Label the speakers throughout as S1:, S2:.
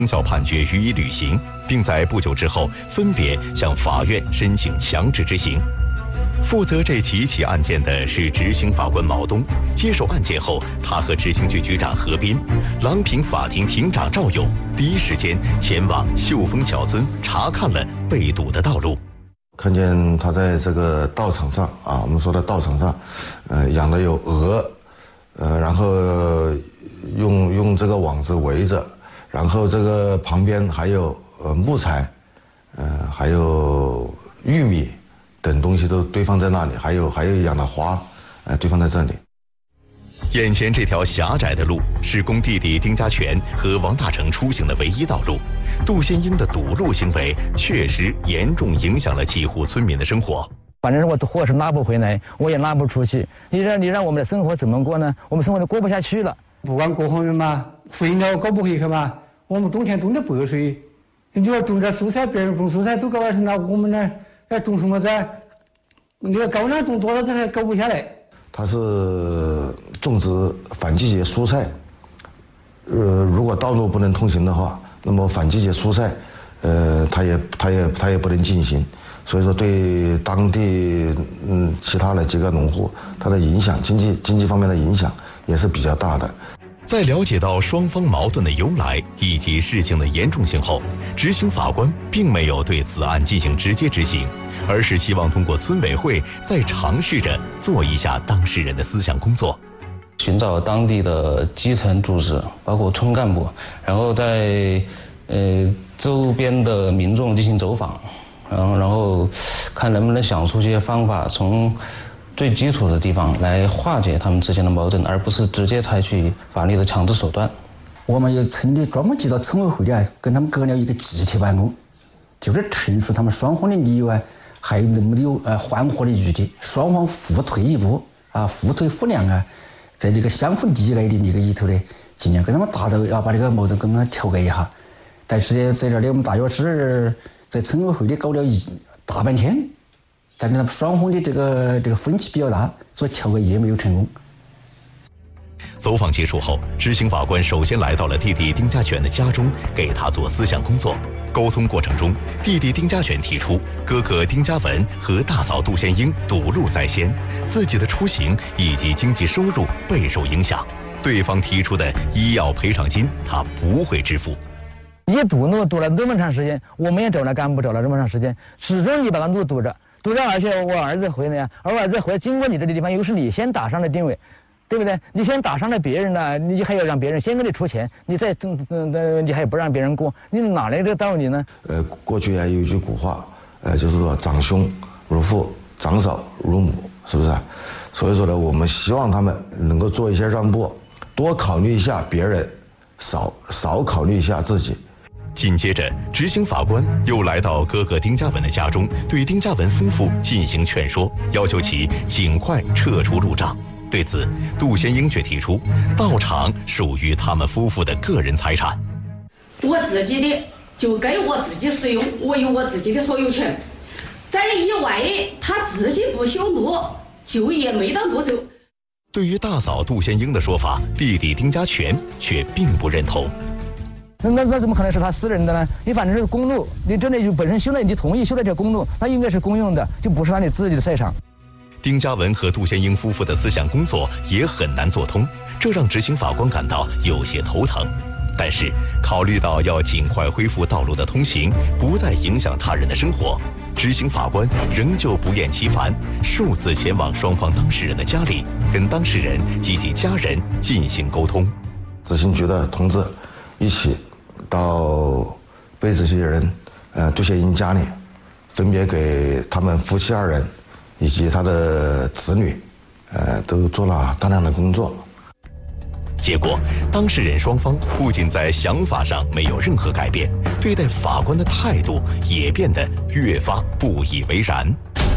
S1: 生效判决予以履行，并在不久之后分别向法院申请强制执行。负责这几起案件的是执行法官毛东。接手案件后，他和执行局局长何斌、郎平法庭庭长赵勇第一时间前往秀峰桥村查看了被堵的道路。
S2: 看见他在这个道场上我们说的道场上，养的有鹅，然后用这个网子围着，然后这个旁边还有木材，还有玉米等东西都堆放在那里，还有养的花，堆放在这里。
S1: 眼前这条狭窄的路是供弟弟丁家全和王大成出行的唯一道路。杜先英的堵路行为确实严重影响了几户村民的生活。
S3: 反正我的货是拉不回来，我也拉不出去。你让我们的生活怎么过呢？我们生活都过不下去了。
S4: 不管各方面嘛，肥料搞不回去嘛，我们冬天种的白水，你说种点蔬菜，别人种蔬菜都搞完成了，我们呢要种什么菜？那个高粱种多了，这还搞不下来。
S2: 它是种植反季节蔬菜，如果道路不能通行的话，那么反季节蔬菜，它也不能进行，所以说对当地其他的几个农户，它的影响经济方面的影响也是比较大的。
S1: 在了解到双方矛盾的由来以及事情的严重性后，执行法官并没有对此案进行直接执行，而是希望通过村委会再尝试着做一下当事人的思想工作，
S5: 寻找当地的基层组织，包括村干部，然后在周边的民众进行走访，然后看能不能想出一些方法，从最基础的地方来化解他们之间的矛盾，而不是直接采取法律的强制手段。
S6: 我们有村里专门接到村委会的，跟他们搞了一个集体办公，就是陈述他们双方的理由还有能不能有缓和的余地，双方互退一步互退互谅在这个相互理解的那个里头呢，尽量跟他们达到要把这个矛盾跟他们调解一下。但是呢，在这里我们大约是在村委会里搞了大半天，但是他们双方的这个分歧比较大，所以调解也没有成功。
S1: 走访结束后，执行法官首先来到了弟弟丁家全的家中，给他做思想工作。沟通过程中，弟弟丁家全提出哥哥丁家文和大嫂杜先英堵路在先，自己的出行以及经济收入备受影响。对方提出的医药赔偿金，他不会支付。
S3: 你堵路堵了这么长时间，我们也找了干部找了这么长时间，始终你把路堵着，而且我儿子回来而我儿子回来经过你这个地方，又是你先打上的定位。对不对？你先打伤了别人了，你还要让别人先给你出钱，你再你还不让别人过，你哪来这个道理呢？
S2: 过去有一句古话，就是说长兄如父，长嫂如母，是不是？所以说呢，我们希望他们能够做一些让步，多考虑一下别人，少考虑一下自己。
S1: 紧接着，执行法官又来到哥哥丁家文的家中，对丁家文夫妇进行劝说，要求其尽快撤除路障。对此，杜先英却提出，道场属于他们夫妇的个人财产，
S7: 我自己的就该我自己使用，我有我自己的所有权。在以外，他自己不修路，就也没得路走。
S1: 对于大嫂杜先英的说法，弟弟丁家全却并不认同。
S3: 那怎么可能是他私人的呢？你反正是公路，你真的就本身修了，你同意修了这公路，那应该是公用的，就不是他你自己的赛场。
S1: 丁家文和杜先英夫妇的思想工作也很难做通，这让执行法官感到有些头疼。但是考虑到要尽快恢复道路的通行，不再影响他人的生活，执行法官仍旧不厌其烦，数次前往双方当事人的家里，跟当事人及其家人进行沟通。
S2: 执行局的同志一起到被执行人杜先英家里，分别给他们夫妻二人以及他的子女，都做了大量的工作。
S1: 结果，当事人双方不仅在想法上没有任何改变，对待法官的态度也变得越发不以为然。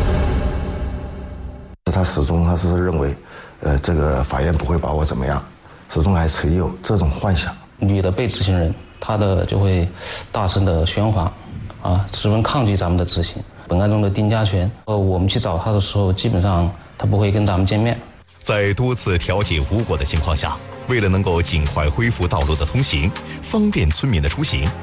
S2: 他始终是认为，这个法院不会把我怎么样，始终还存有这种幻想。
S5: 女的被执行人，她的就会大声的喧哗，十分抗拒咱们的执行。本案中的丁家全，我们去找他的时候，基本上他不会跟咱们见面。
S1: 在多次调解无果的情况下， 为了能够尽快恢复道路的通行，方便村民的出行，